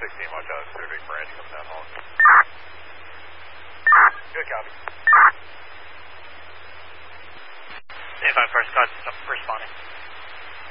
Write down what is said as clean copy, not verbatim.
16, watch out, there's a big branch coming down hall. Good copy. Stand by for Scott.